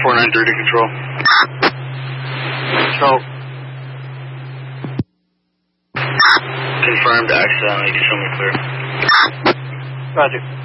493 to control. So. Confirmed accidentally. Show me clear. Roger.